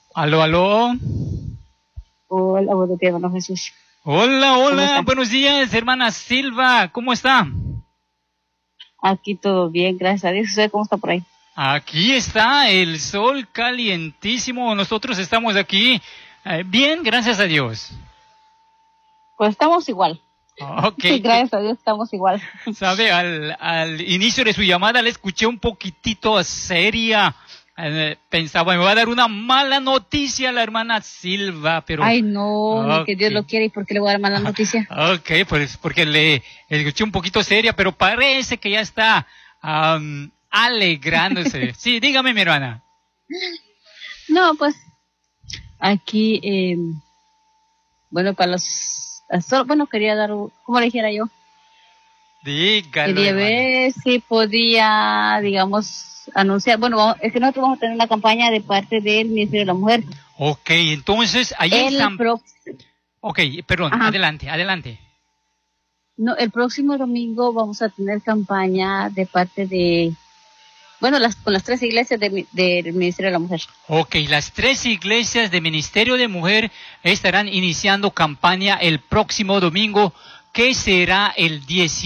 Aló, aló. Hola, buenos días, hermano Jesús. Hola, ¿Cómo hola. está? Buenos días, hermana Silva. ¿Cómo está? Aquí todo bien, gracias a Dios. ¿Usted cómo está por ahí? Aquí está el sol calientísimo. Nosotros estamos aquí bien, gracias a Dios. Pues estamos igual. Ok. Gracias a Dios estamos igual. Sabe, al inicio de su llamada le escuché un poquitito seria. Pensaba, me va a dar una mala noticia la hermana Silva, pero... Ay, no, ni que Dios Ok. lo quiera. ¿Y por qué le voy a dar mala noticia? Ok, pues porque le escuché un poquito seria, pero parece que ya está alegrándose. Sí, dígame, mi hermana. No, pues aquí, bueno, para bueno, quería dar, como le dijera yo, Dígalo, quería hermana. ver si podía, digamos, anunciar. Bueno, es que nosotros vamos a tener una campaña de parte del Ministerio de la Mujer. Ok, entonces, ahí en El San... pro, Ok, perdón, ajá, adelante, adelante. no, el próximo domingo vamos a tener campaña de parte de, bueno, con las tres iglesias del Ministerio de la Mujer. Ok, las 3 iglesias de Ministerio de Mujer estarán iniciando campaña el próximo domingo, que será el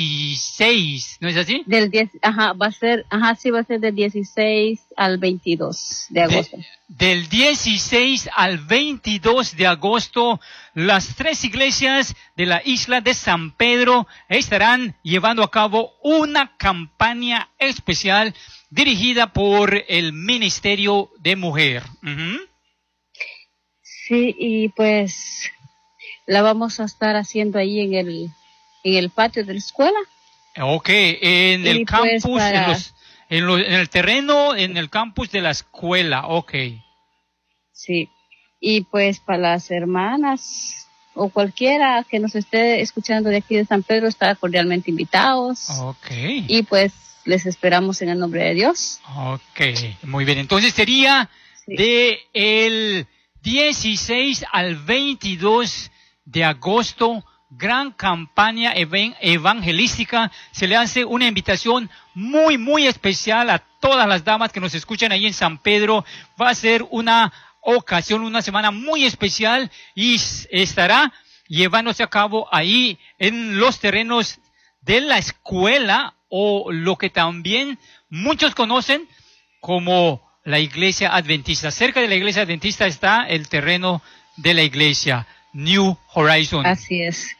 16, ¿no es así? Del 10, ajá, sí, va a ser del 16 al 22 de agosto. Del 16 al 22 de agosto, las 3 iglesias de la isla de San Pedro estarán llevando a cabo una campaña especial dirigida por el Ministerio de Mujer. Ujú. Sí, y pues la vamos a estar haciendo ahí en el patio de la escuela. Ok, en el Y pues campus, en el terreno, en el campus de la escuela. Ok, sí, y pues para las hermanas o cualquiera que nos esté escuchando de aquí de San Pedro, está cordialmente invitados. ok. Y pues les esperamos en el nombre de Dios. Ok, muy bien. Entonces sería Sí, de el 16 al 22 de agosto, gran campaña evangelística. Se le hace una invitación muy, muy especial a todas las damas que nos escuchan ahí en San Pedro. Va a ser una ocasión, una semana muy especial y estará llevándose a cabo ahí en los terrenos de la escuela, o lo que también muchos conocen como la iglesia adventista. Cerca de la iglesia adventista está el terreno de la iglesia New Horizon. así es.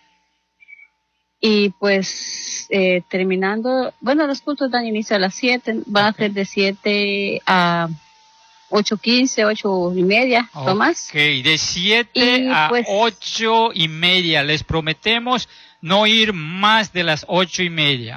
Y pues terminando, bueno, los cultos dan inicio a las 7, van a ser de 7 a 8:15, 8:30, no más. Ok, de 7 Y a pues 8:30. Les prometemos no ir más de las 8:30.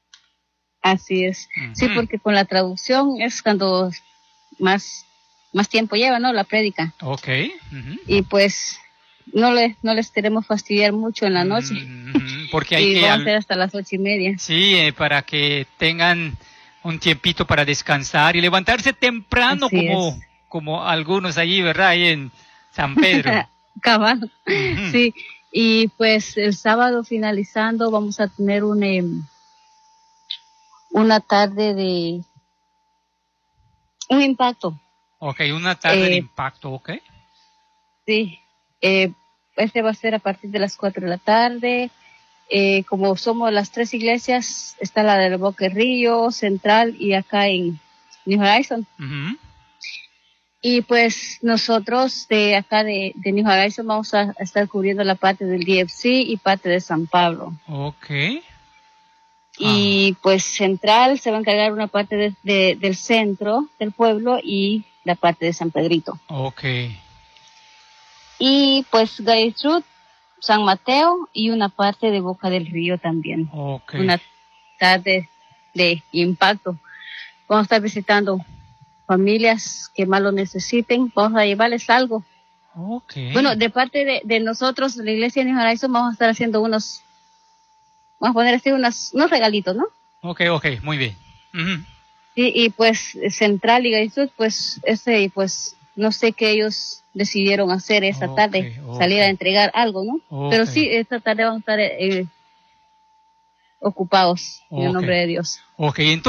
así es. Sí, Ujú. porque con la traducción es cuando más, más tiempo lleva, ¿no? La prédica. Ok. Ujú. Y pues no les queremos fastidiar mucho en la noche. Porque hay Y que... vamos a hacer hasta las 8:30. Sí, para que tengan un tiempito para descansar y levantarse temprano Así es. como algunos allí, ¿verdad? Ahí en San Pedro. Cabal. Ujú. Sí. Y pues el sábado finalizando vamos a tener una tarde de un impacto. Ok, una tarde de Eh, impacto, ok. sí. Eh, este va a ser a partir de las 4 de la tarde. Como somos las tres iglesias, está la del Boca Río, Central y acá en New Horizon. Ujú. Y pues nosotros de acá de New Horizon vamos a estar cubriendo la parte del DFC y parte de San Pablo. Ok. Y pues Central se va a encargar una parte del centro del pueblo y la parte de San Pedrito. Ok. Y pues Gertrud, San Mateo y una parte de Boca del Río también. Ok. Una tarde de impacto. Vamos a estar visitando familias que más lo necesiten. Vamos a llevarles algo. Ok. Bueno, de parte de nosotros, la iglesia de New Horizon, vamos a estar haciendo vamos a poner así unos regalitos, ¿no? Ok, ok, muy bien. Ujú. Y pues Central y Gertrud, pues pues no sé qué ellos decidieron hacer esta tarde, Ok, salir a entregar algo, ¿no? Pero ok, sí, esta tarde vamos a estar ocupados en el ok, nombre de Dios. ok.